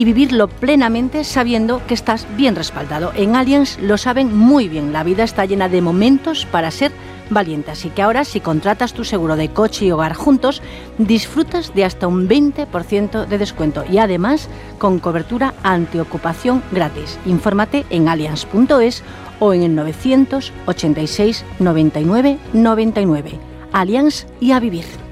y vivirlo plenamente sabiendo que estás bien respaldado. En Allianz lo saben muy bien, la vida está llena de momentos para ser valiente, así que ahora si contratas tu seguro de coche y hogar juntos, disfrutas de hasta un 20% de descuento y además con cobertura antiocupación gratis. Infórmate en allianz.es o en el 986 99 99. Allianz y a vivir.